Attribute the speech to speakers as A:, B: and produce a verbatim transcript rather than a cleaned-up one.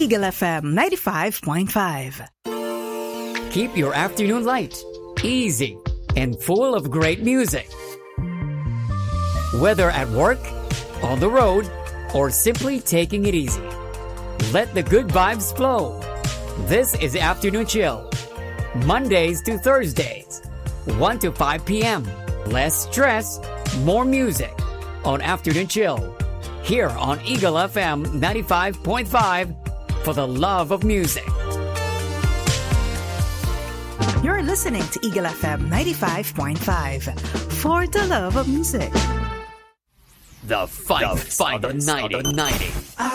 A: Eagle F M ninety-five point five.
B: Keep your afternoon light, easy, and full of great music. Whether at work, on the road, or simply taking it easy, let the good vibes flow. This is Afternoon Chill, Mondays to Thursdays, one to five p.m. Less stress, more music on Afternoon Chill, here on Eagle F M ninety-five point five, for the love of music.
A: You're listening to Eagle F M ninety-five point five, for the love of music.
B: The fight, the fight of the nineties.